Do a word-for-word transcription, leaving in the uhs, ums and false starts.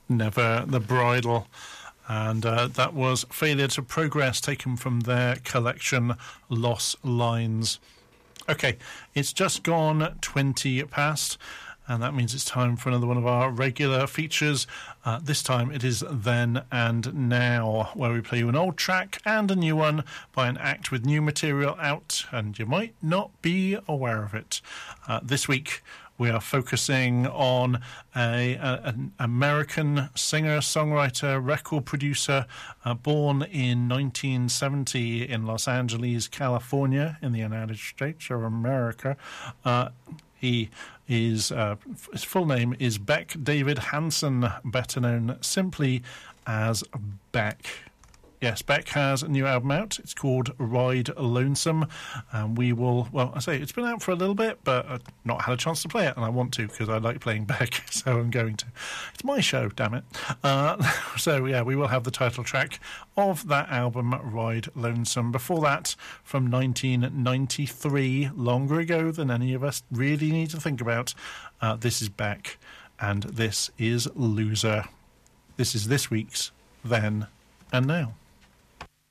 Never the Bridle. And uh, that was Failure to Progress, taken from their collection Lost Lines. Okay, it's just gone twenty past, and that means it's time for another one of our regular features. Uh, this time it is Then and Now, where we play you an old track and a new one by an act with new material out, and you might not be aware of it. Uh, this week we are focusing on a, a, an American singer, songwriter, record producer, uh, born in nineteen seventy in Los Angeles, California, in the United States of America. Uh, he is uh, his full name is Beck David Hansen, better known simply as Beck. Yes, Beck has a new album out. It's called Ride Lonesome. And we will, well, I say it's been out for a little bit, but I've not had a chance to play it, and I want to because I like playing Beck, so I'm going to. It's my show, damn it. Uh, so, yeah, we will have the title track of that album, Ride Lonesome. Before that, from nineteen ninety-three, longer ago than any of us really need to think about, uh, this is Beck, and this is Loser. This is this week's Then and Now.